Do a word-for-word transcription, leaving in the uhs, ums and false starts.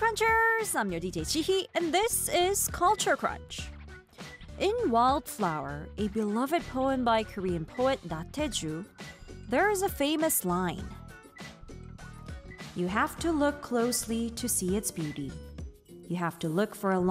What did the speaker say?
Crunchers! I'm your D J Chihi, and this is Culture Crunch. In Wildflower, a beloved poem by Korean poet Nateju, there is a famous line. You have to look closely to see its beauty. You have to look for a